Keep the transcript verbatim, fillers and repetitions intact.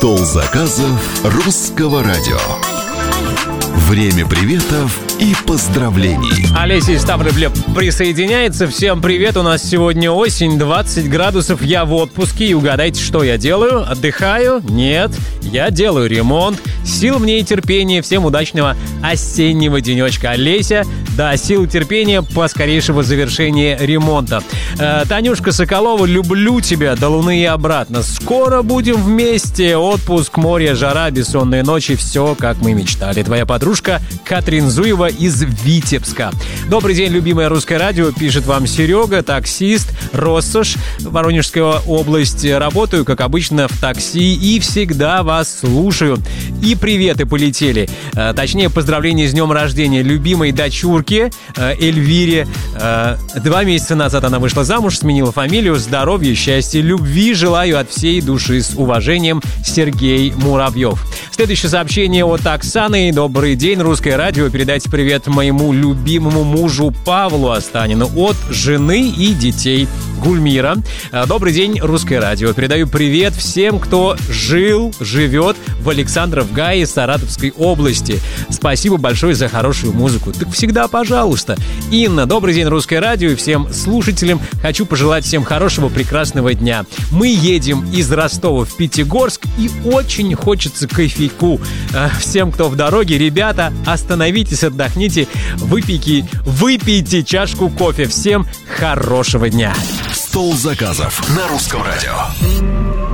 Стол заказов русского радио. Время приветов и поздравлений. Олеся из Ставрополя присоединяется. Всем привет, у нас сегодня осень, двадцать градусов, я в отпуске. И угадайте, что я делаю? Отдыхаю? Нет, я делаю ремонт. Сил мне и терпения, всем удачного осеннего денечка. Олеся, да, сил и терпения по скорейшего завершения ремонта. э, Танюшка Соколова, люблю тебя до луны и обратно. Скоро будем вместе. Отпуск, море, жара, бессонные ночи, все как мы мечтали. Твоя подружка Катрин Зуева из Витебска. Добрый день, любимое русское радио, пишет вам Серега, таксист, Россошь, Воронежская область. Работаю, как обычно, в такси и всегда вас слушаю. И приветы полетели. А, точнее, поздравления с днем рождения любимой дочурки а, Эльвире. А, два месяца назад она вышла замуж, сменила фамилию. Здоровья, счастья, любви желаю от всей души. С уважением, Сергей Муравьев. Следующее сообщение от Оксаны. Добрый день, русское радио. Передайте привет моему любимому мужу Павлу Останину от жены и детей. Гульмира. Добрый день, русское радио. Передаю привет всем, кто жил, живет в Александровгае Саратовской области. Спасибо большое за хорошую музыку. Так всегда пожалуйста. Инна, добрый день, русское радио, и всем слушателям хочу пожелать всем хорошего, прекрасного дня. Мы едем из Ростова в Пятигорск, и очень хочется кофейку. Всем, кто в дороге, ребята, остановитесь, отдохните, выпейте, выпейте чашку кофе. Всем хорошего дня. Стол заказов на русском радио.